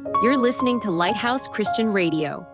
You're listening to Lighthouse Christian Radio.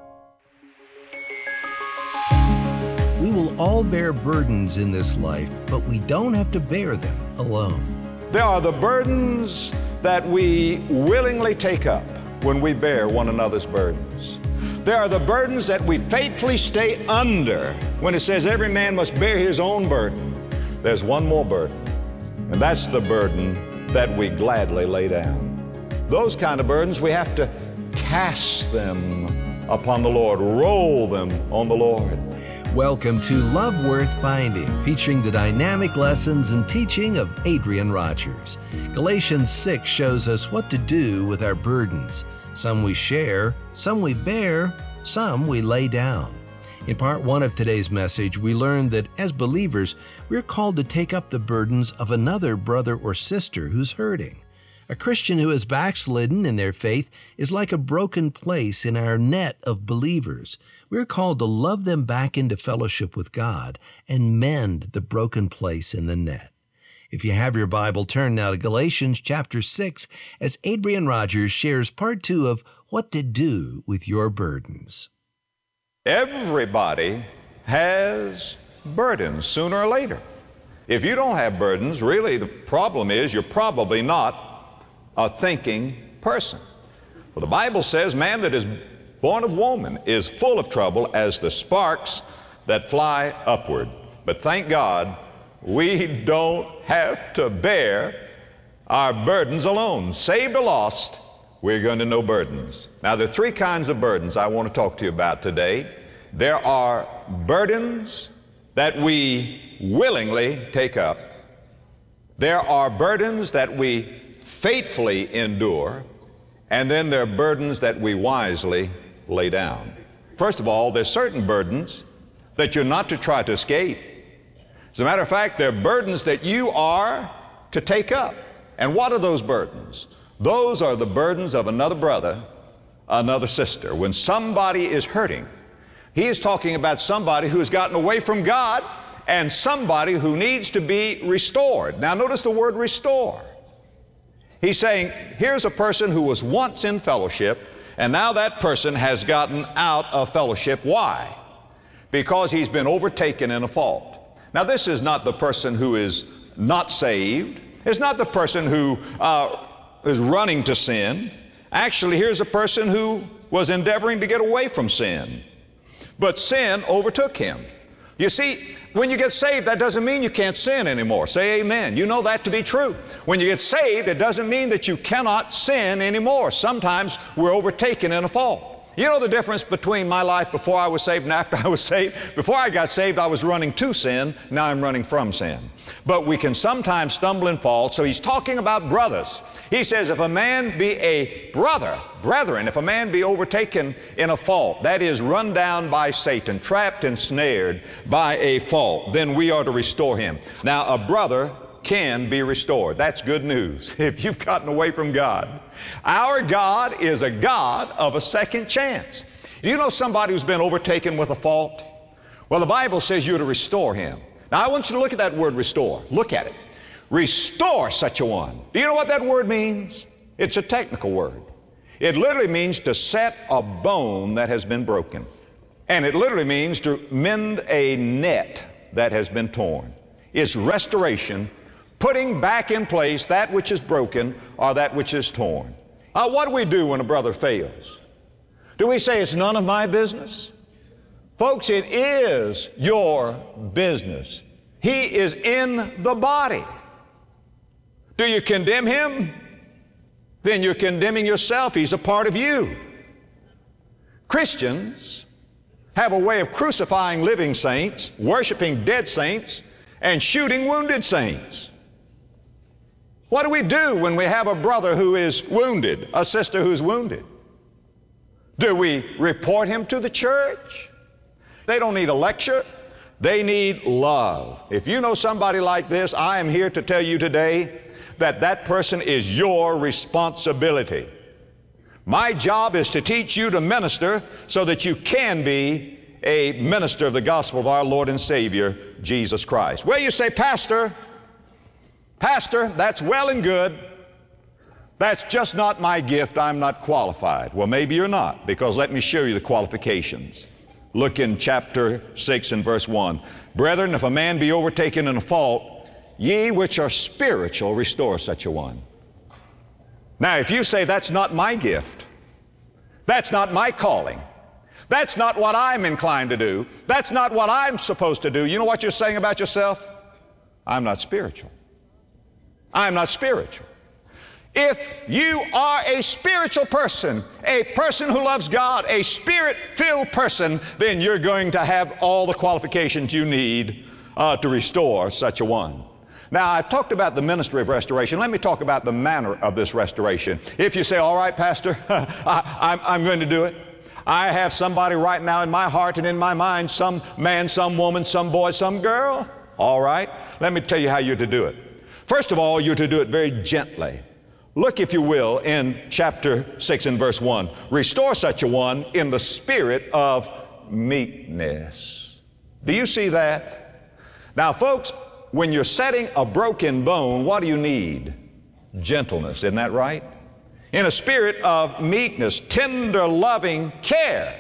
We will all bear burdens in this life, but we don't have to bear them alone. There are the burdens that we willingly take up when we bear one another's burdens. There are the burdens that we faithfully stay under when it says every man must bear his own burden. There's one more burden, and that's the burden that we gladly lay down. Those kind of burdens, we have to cast them upon the Lord, roll them on the Lord. Welcome to Love Worth Finding, featuring the dynamic lessons and teaching of Adrian Rogers. Galatians 6 shows us what to do with our burdens. Some we share, some we bear, some we lay down. In part 1 of today's message, we learned that as believers, we're called to take up the burdens of another brother or sister who's hurting. A Christian who is backslidden in their faith is like a broken place in our net of believers. We're called to love them back into fellowship with God and mend the broken place in the net. If you have your Bible, turn now to Galatians chapter 6 as Adrian Rogers shares part 2 of what to do with your burdens. Everybody has burdens sooner or later. If you don't have burdens, really the problem is you're probably not a thinking person. Well, the Bible says man that is born of woman is full of trouble as the sparks that fly upward. But thank God, we don't have to bear our burdens alone. Saved or lost, we're going to know burdens. Now, there are 3 kinds of burdens I want to talk to you about today. There are burdens that we willingly take up. There are burdens that we faithfully endure, and then there are burdens that we wisely lay down. First of all, there's certain burdens that you're not to try to escape. As a matter of fact, there are burdens that you are to take up. And what are those burdens? Those are the burdens of another brother, another sister. When somebody is hurting, he is talking about somebody who has gotten away from God and somebody who needs to be restored. Now notice the word restore. He's saying, here's a person who was once in fellowship, and now that person has gotten out of fellowship. Why? Because he's been overtaken in a fault. Now, this is not the person who is not saved. It's not the person who is running to sin. Actually, here's a person who was endeavoring to get away from sin, but sin overtook him. You see, when you get saved, that doesn't mean you can't sin anymore. Say amen. You know that to be true. When you get saved, it doesn't mean that you cannot sin anymore. Sometimes we're overtaken in a fault. You know the difference between my life before I was saved and after I was saved? Before I got saved, I was running to sin. Now I'm running from sin. But we can sometimes stumble and fall. So he's talking about brothers. He says, if a man be a brethren, if a man be overtaken in a fault, that is run down by Satan, trapped and snared by a fault, then we are to restore him. Now a brother can be restored. That's good news. If you've gotten away from God, our God is a God of a second chance. You know somebody who's been overtaken with a fault? Well, the Bible says you're to restore him. Now I want you to look at that word restore. Look at it. Restore such a one. Do you know what that word means? It's a technical word. It literally means to set a bone that has been broken. And it literally means to mend a net that has been torn. It's restoration, putting back in place that which is broken or that which is torn. What do we do when a brother fails? Do we say it's none of my business? Folks, it is your business. He is in the body. Do you condemn him? Then you're condemning yourself. He's a part of you. Christians have a way of crucifying living saints, worshiping dead saints, and shooting wounded saints. What do we do when we have a brother who is wounded, a sister who's wounded? Do we report him to the church? They don't need a lecture. They need love. If you know somebody like this, I am here to tell you today that that person is your responsibility. My job is to teach you to minister so that you can be a minister of the gospel of our Lord and Savior, Jesus Christ. Well, you say, Pastor, that's well and good, That's just not my gift. I'm not qualified. Well, maybe you're not, because let me show you the qualifications. Look in chapter 6 and verse 1. Brethren, if a man be overtaken in a fault, ye which are spiritual, restore such a one. Now, if you say, that's not my gift, that's not my calling, that's not what I'm inclined to do, that's not what I'm supposed to do, you know what you're saying about yourself? I'm not spiritual. I'm not spiritual. If you are a spiritual person, a person who loves God, a spirit-filled person, then you're going to have all the qualifications you need to restore such a one. Now, I've talked about the ministry of restoration. Let me talk about the manner of this restoration. If you say, all right, Pastor, I'm going to do it. I have somebody right now in my heart and in my mind, some man, some woman, some boy, some girl. All right, let me tell you how you're to do it. First of all, you're to do it very gently. Look, if you will, in chapter 6 and verse 1. Restore such a one in the spirit of meekness. Do you see that? Now, folks, when you're setting a broken bone, what do you need? Gentleness, isn't that right? In a spirit of meekness, tender, loving care.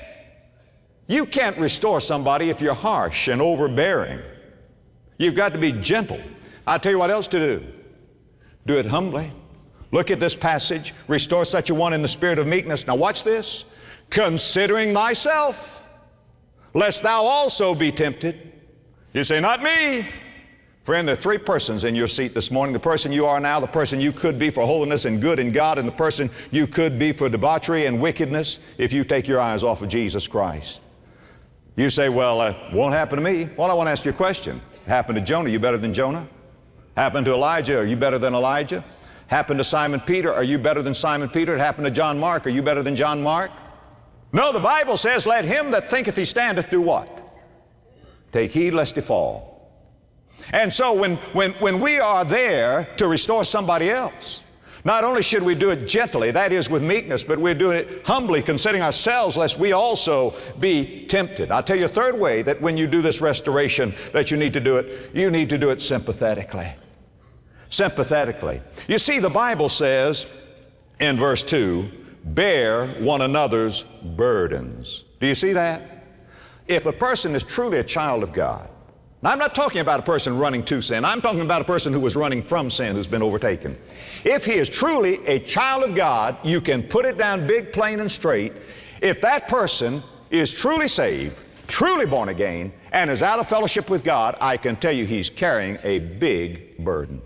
You can't restore somebody if you're harsh and overbearing. You've got to be gentle. I'll tell you what else to do. Do it humbly. Look at this passage. Restore such a one in the spirit of meekness. Now watch this. Considering thyself, lest thou also be tempted. You say, not me. Friend, there are three persons in your seat this morning. The person you are now, the person you could be for holiness and good in God, and the person you could be for debauchery and wickedness if you take your eyes off of Jesus Christ. You say, well, it won't happen to me. Well, I want to ask you a question. Happened to Jonah, you better than Jonah? Happened to Elijah, are you better than Elijah? Happened to Simon Peter, are you better than Simon Peter? It happened to John Mark, are you better than John Mark? No, the Bible says, let him that thinketh he standeth do what? Take heed lest he fall. And so when we are there to restore somebody else, not only should we do it gently, that is with meekness, but we're doing it humbly, considering ourselves, lest we also be tempted. I'll tell you a third way that when you do this restoration that you need to do it, you need to do it sympathetically. Sympathetically. You see, the Bible says in verse 2, bear one another's burdens. Do you see that? If a person is truly a child of God, now, I'm not talking about a person running to sin. I'm talking about a person who was running from sin, who's been overtaken. If he is truly a child of God, you can put it down big, plain, and straight. If that person is truly saved, truly born again, and is out of fellowship with God, I can tell you he's carrying a big burden.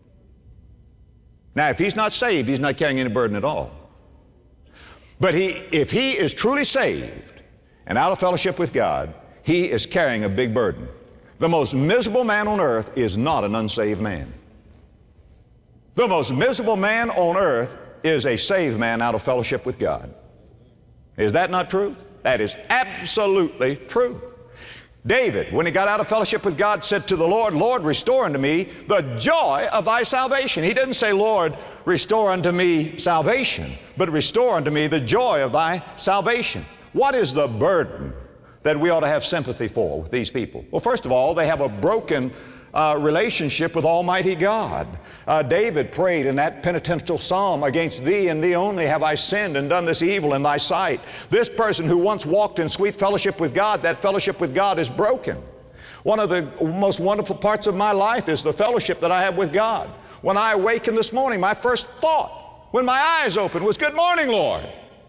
Now, if he's not saved, he's not carrying any burden at all. But if he is truly saved and out of fellowship with God, he is carrying a big burden. The most miserable man on earth is not an unsaved man. The most miserable man on earth is a saved man out of fellowship with God. Is that not true? That is absolutely true. David, when he got out of fellowship with God, said to the Lord, Lord, restore unto me the joy of thy salvation. He didn't say, Lord, restore unto me salvation, but restore unto me the joy of thy salvation. What is the burden that we ought to have sympathy for with these people? Well, first of all, they have a broken relationship with Almighty God. David prayed in that penitential psalm, against thee and thee only have I sinned and done this evil in thy sight. This person who once walked in sweet fellowship with God, that fellowship with God is broken. One of the most wonderful parts of my life is the fellowship that I have with God. When I awakened this morning, my first thought, when my eyes opened, was, good morning, Lord.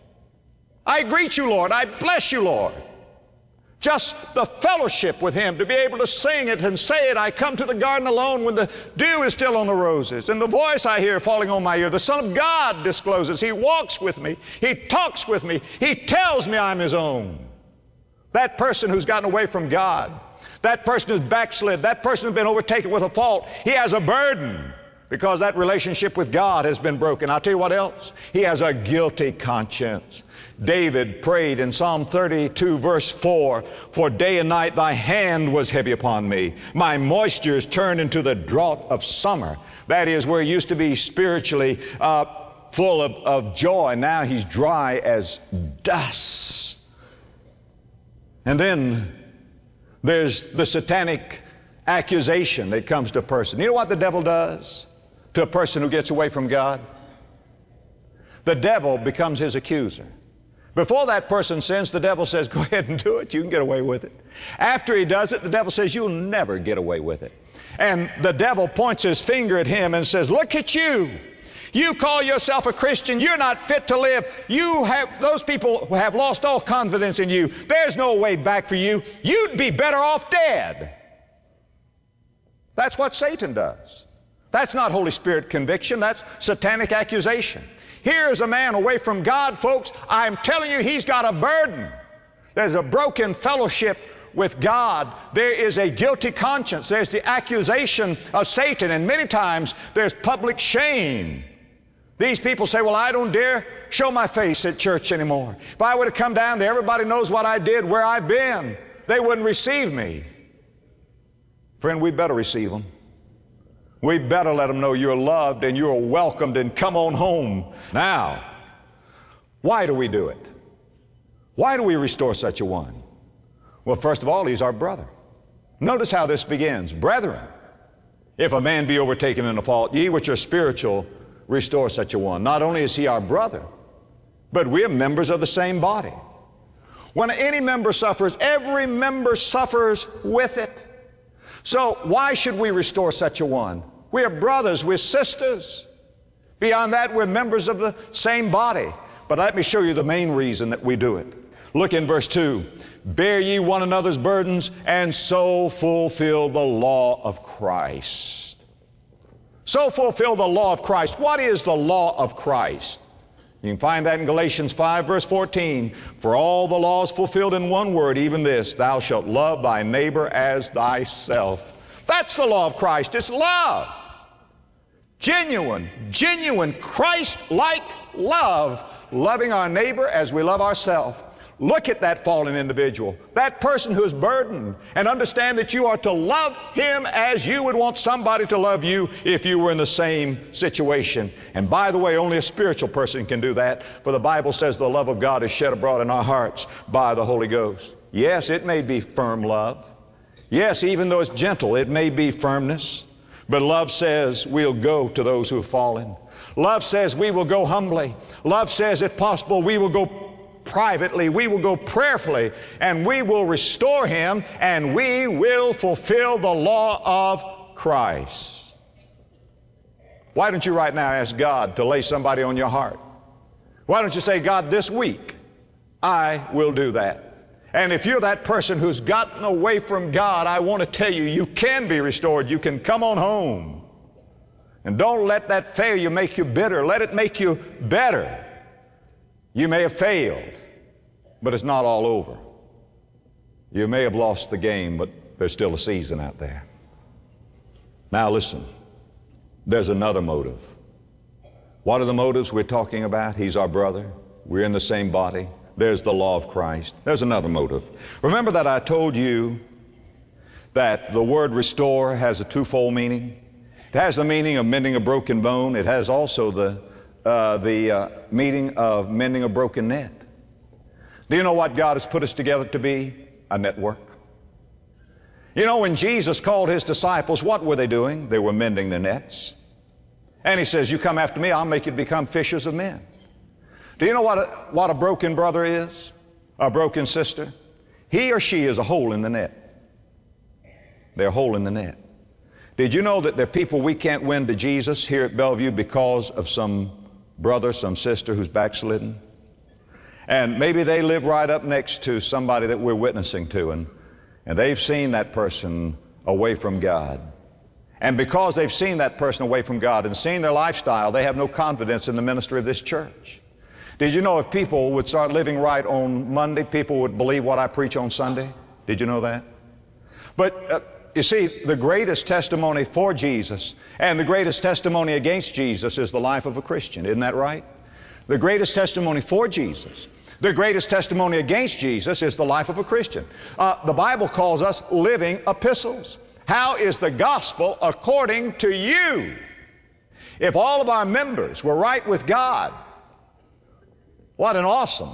I greet you, Lord. I bless you, Lord. Just the fellowship with Him, to be able to sing it and say it. I come to the garden alone when the dew is still on the roses, and the voice I hear falling on my ear. The Son of God discloses. He walks with me. He talks with me. He tells me I'm His own. That person who's gotten away from God, that person who's backslid, that person who's been overtaken with a fault, he has a burden because that relationship with God has been broken. I'll tell you what else. He has a guilty conscience. David prayed in Psalm 32 verse 4, for day and night thy hand was heavy upon me. My moisture is turned into the drought of summer. That is, where he used to be spiritually full of joy. Now he's dry as dust. And then there's the satanic accusation that comes to a person. You know what the devil does to a person who gets away from God? the devil becomes his accuser. Before that person sins, the devil says, go ahead and do it. You can get away with it. After he does it, the devil says, you'll never get away with it. And the devil points his finger at him and says, look at you. You call yourself a Christian. You're not fit to live. Those people have lost all confidence in you. There's no way back for you. You'd be better off dead. That's what Satan does. That's not Holy Spirit conviction. That's satanic accusation. Here's a man away from God, folks. I'm telling you, he's got a burden. There's a broken fellowship with God. There is a guilty conscience. There's the accusation of Satan, and many times there's public shame. These people say, well, I don't dare show my face at church anymore. If I were to come down there, everybody knows what I did, where I've been. They wouldn't receive me. Friend, we better receive them. We better let them know you're loved and you're welcomed and come on home. Now, why do we do it? Why do we restore such a one? Well, first of all, he's our brother. Notice how this begins. Brethren, if a man be overtaken in a fault, ye which are spiritual, restore such a one. Not only is he our brother, but we are members of the same body. When any member suffers, every member suffers with it. So why should we restore such a one? We are brothers, we're sisters. Beyond that, we're members of the same body. But let me show you the main reason that we do it. Look in verse 2. Bear ye one another's burdens, and so fulfill the law of Christ. So fulfill the law of Christ. What is the law of Christ? You can find that in Galatians 5, verse 14. For all the law is fulfilled in one word, even this, thou shalt love thy neighbor as thyself. That's the law of Christ. It's love. Genuine, Christ-like love, loving our neighbor as we love ourselves. Look at that fallen individual, that person who's burdened, and understand that you are to love him as you would want somebody to love you if you were in the same situation. And by the way, only a spiritual person can do that, for the Bible says the love of God is shed abroad in our hearts by the Holy Ghost. Yes, it may be firm love. Yes, even though it's gentle, it may be firmness. But love says we'll go to those who have fallen. Love says we will go humbly. Love says, if possible, we will go privately, we will go prayerfully, and we will restore him, and we will fulfill the law of Christ. Why don't you right now ask God to lay somebody on your heart? Why don't you say, God, this week I will do that? And if you're that person who's gotten away from God, I want to tell you, you can be restored. You can come on home. And don't let that failure make you bitter. Let it make you better. You may have failed, but it's not all over. You may have lost the game, but there's still a season out there. Now listen, there's another motive. What are the motives we're talking about? He's our brother. We're in the same body. There's the law of Christ. There's another motive. Remember that I told you that the word restore has a twofold meaning. It has the meaning of mending a broken bone. It has also the meaning of mending a broken net. Do you know what God has put us together to be? A network. You know, when Jesus called his disciples, what were they doing? They were mending their nets. And he says, you come after me, I'll make you become fishers of men. Do you know what a broken brother is? A broken sister? He or she is a hole in the net. They're a hole in the net. Did you know that there are people we can't win to Jesus here at Bellevue because of some brother, some sister who's backslidden? And maybe they live right up next to somebody that we're witnessing to, and they've seen that person away from God. And because they've seen that person away from God and seen their lifestyle, they have no confidence in the ministry of this church. Did you know if people would start living right on Monday, people would believe what I preach on Sunday? Did you know that? But you see, the greatest testimony for Jesus and the greatest testimony against Jesus is the life of a Christian. Isn't that right? The greatest testimony for Jesus, the greatest testimony against Jesus is the life of a Christian. The Bible calls us living epistles. How is the gospel according to you? If all of our members were right with God, what an awesome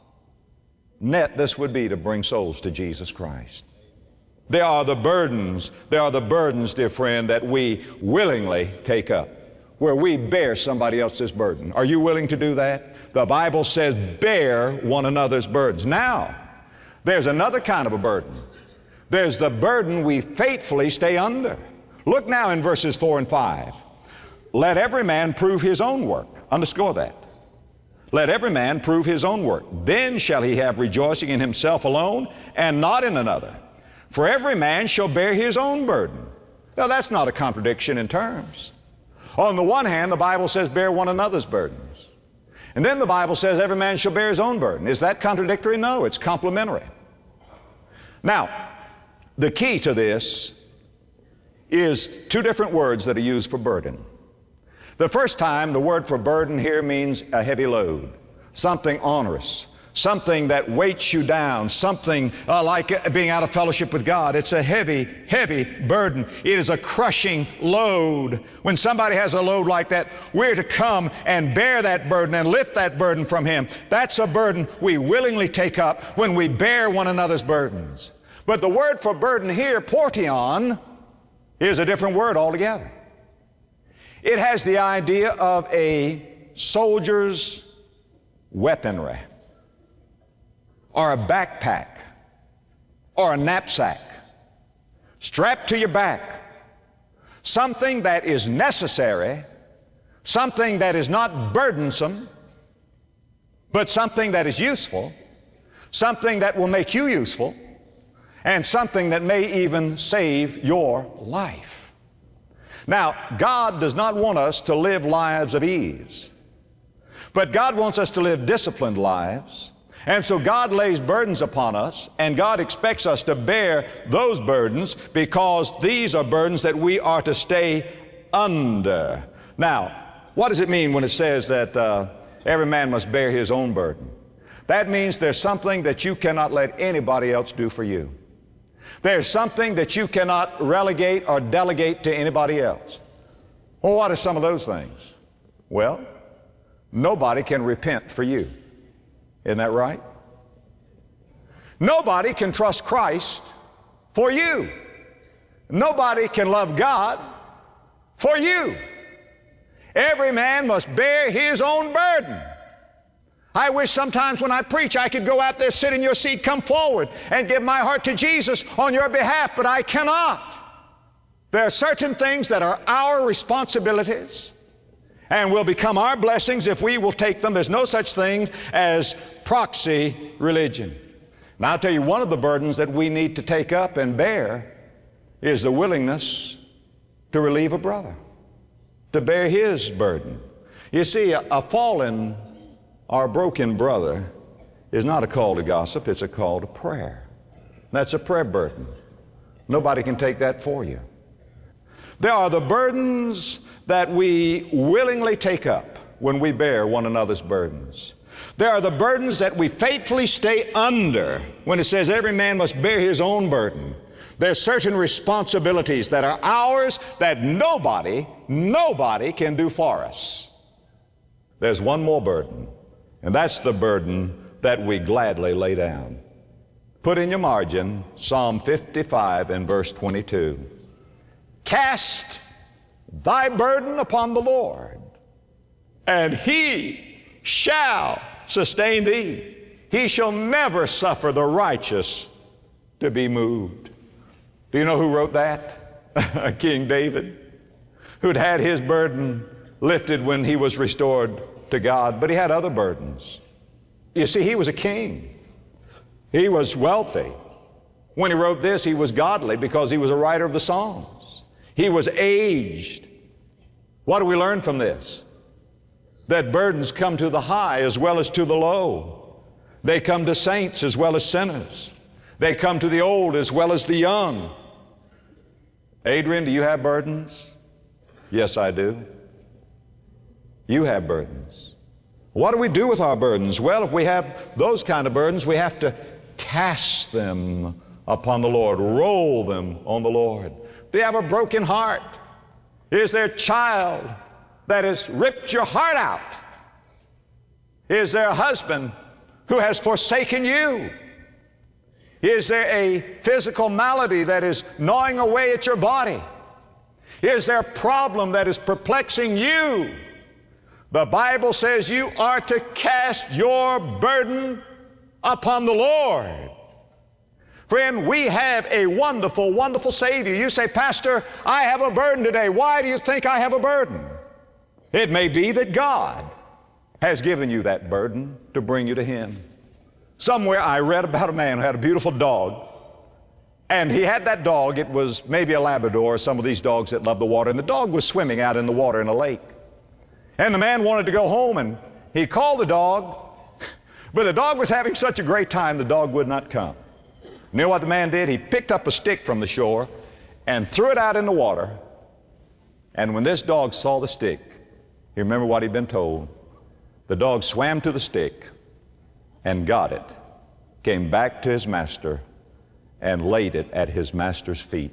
net this would be to bring souls to Jesus Christ. There are the burdens, dear friend, that we willingly take up. where we bear somebody else's burden. Are you willing to do that? The Bible says, bear one another's burdens. Now, there's another kind of a burden. There's the burden we faithfully stay under. Look now in verses 4 and 5. Let every man prove his own work. Underscore that. Let every man prove his own work. Then shall he have rejoicing in himself alone and not in another. For every man shall bear his own burden. Now that's not a contradiction in terms. On the one hand, the Bible says bear one another's burdens. And then the Bible says every man shall bear his own burden. Is that contradictory? No, it's complementary. Now, the key to this is two different words that are used for burden. The first time, the word for burden here means a heavy load, something onerous, something that weights you down, something like being out of fellowship with God. It's a heavy, heavy burden. It is a crushing load. When somebody has a load like that, we're to come and bear that burden and lift that burden from him. That's a burden we willingly take up when we bear one another's burdens. But the word for burden here, portion, is a different word altogether. It has the idea of a soldier's weaponry, or a backpack, or a knapsack, strapped to your back, something that is necessary, something that is not burdensome, but something that is useful, something that will make you useful, and something that may even save your life. Now, God does not want us to live lives of ease, but God wants us to live disciplined lives. And so God lays burdens upon us, and God expects us to bear those burdens because these are burdens that we are to stay under. Now, what does it mean when it says that every man must bear his own burden? That means there's something that you cannot let anybody else do for you. There's something that you cannot relegate or delegate to anybody else. Well, what are some of those things? Well, nobody can repent for you. Isn't that right? Nobody can trust Christ for you. Nobody can love God for you. Every man must bear his own burden. I wish sometimes when I preach I could go out there, sit in your seat, come forward and give my heart to Jesus on your behalf, but I cannot. There are certain things that are our responsibilities and will become our blessings if we will take them. There's no such thing as proxy religion. Now I'll tell you, one of the burdens that we need to take up and bear is the willingness to relieve a brother, to bear his burden. You see, a fallen or broken brother is not a call to gossip, it's a call to prayer. That's a prayer burden. Nobody can take that for you. There are the burdens that we willingly take up when we bear one another's burdens. There are the burdens that we faithfully stay under when it says every man must bear his own burden. There's certain responsibilities that are ours that nobody can do for us. There's one more burden, and that's the burden that we gladly lay down. Put in your margin Psalm 55 and verse 22. Cast thy burden upon the Lord, and he shall sustain thee. He shall never suffer the righteous to be moved. Do you know who wrote that? King David, who'd had his burden lifted when he was restored to God, but he had other burdens. You see, he was a king. He was wealthy. When he wrote this, he was godly because he was a writer of the Psalms. He was aged. What do we learn from this? That burdens come to the high as well as to the low. They come to saints as well as sinners. They come to the old as well as the young. Adrian, do you have burdens? Yes, I do. You have burdens. What do we do with our burdens? Well, if we have those kind of burdens, we have to cast them upon the Lord, roll them on the Lord. Do you have a broken heart? Is there a child that has ripped your heart out? Is there a husband who has forsaken you? Is there a physical malady that is gnawing away at your body? Is there a problem that is perplexing you? The Bible says you are to cast your burden upon the Lord. Friend, we have a wonderful, wonderful Savior. You say, Pastor, I have a burden today. Why do you think I have a burden? It may be that God has given you that burden to bring you to Him. Somewhere I read about a man who had a beautiful dog, and he had that dog. It was maybe a Labrador or some of these dogs that love the water, and the dog was swimming out in the water in a lake. And the man wanted to go home, and he called the dog, but the dog was having such a great time, the dog would not come. You know what the man did? He picked up a stick from the shore and threw it out in the water. And when this dog saw the stick, you remember what he'd been told. The dog swam to the stick and got it, came back to his master, and laid it at his master's feet.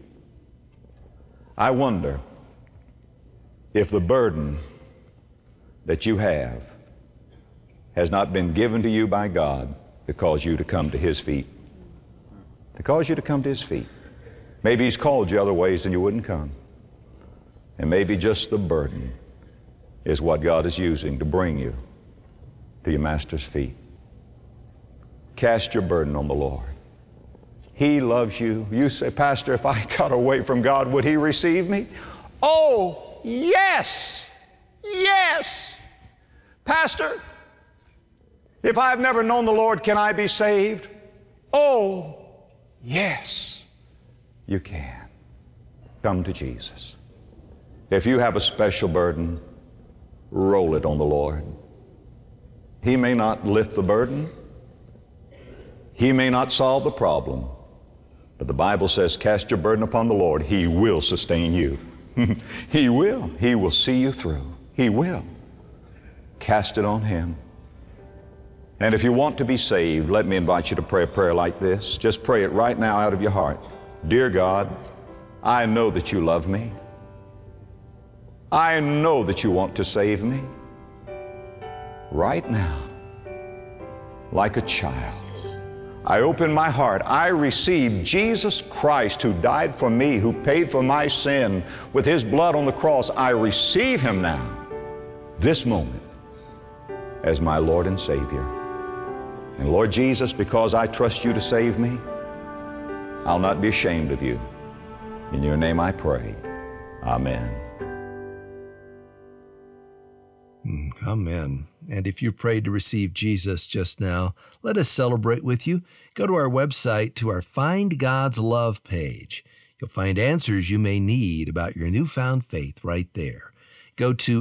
I wonder if the burden that you have has not been given to you by God to cause you to come to His feet. To cause you to come to His feet. Maybe He's called you other ways and you wouldn't come. And maybe just the burden is what God is using to bring you to your Master's feet. Cast your burden on the Lord. He loves you. You say, Pastor, if I got away from God, would He receive me? Oh, yes! Yes! Pastor, if I've never known the Lord, can I be saved? Oh, yes, you can. Come to Jesus. If you have a special burden, roll it on the Lord. He may not lift the burden. He may not solve the problem. But the Bible says, cast your burden upon the Lord. He will sustain you. He will. He will see you through. He will. Cast it on Him. And if you want to be saved, let me invite you to pray a prayer like this. Just pray it right now out of your heart. Dear God, I know that you love me. I know that you want to save me. Right now, like a child, I open my heart. I receive Jesus Christ who died for me, who paid for my sin with His blood on the cross. I receive Him now, this moment, as my Lord and Savior. And Lord Jesus, because I trust you to save me, I'll not be ashamed of you. In your name I pray. Amen. Amen. And if you prayed to receive Jesus just now, let us celebrate with you. Go to our website to our Find God's Love page. You'll find answers you may need about your newfound faith right there. Go to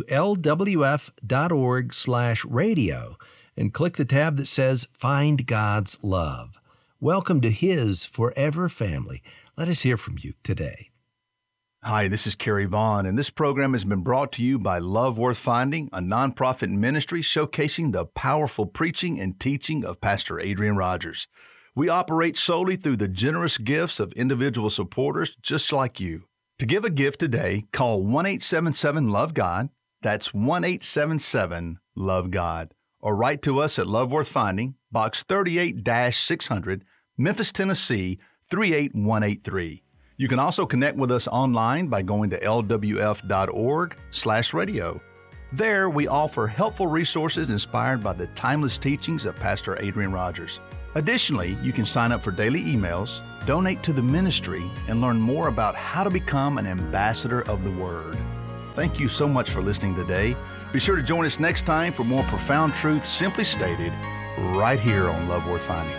lwf.org/radio and click the tab that says Find God's Love. Welcome to His forever family. Let us hear from you today. Hi, this is Kerry Vaughn, and this program has been brought to you by Love Worth Finding, a nonprofit ministry showcasing the powerful preaching and teaching of Pastor Adrian Rogers. We operate solely through the generous gifts of individual supporters just like you. To give a gift today, call 1-877-LOVE-GOD. That's 1-877-LOVE-GOD. Or write to us at Love Worth Finding, Box 38-600, Memphis, Tennessee, 38183. You can also connect with us online by going to lwf.org/radio. There, we offer helpful resources inspired by the timeless teachings of Pastor Adrian Rogers. Additionally, you can sign up for daily emails, donate to the ministry, and learn more about how to become an ambassador of the Word. Thank you so much for listening today. Be sure to join us next time for more profound truth simply stated right here on Love Worth Finding.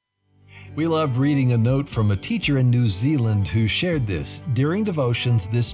We loved reading a note from a teacher in New Zealand who shared this during devotions this